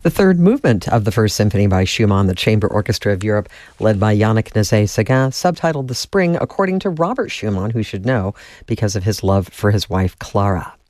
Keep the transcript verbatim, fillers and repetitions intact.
The third movement of the First Symphony by Schumann, the Chamber Orchestra of Europe, led by Yannick Nézet-Séguin, subtitled The Spring, according to Robert Schumann, who should know because of his love for his wife Clara.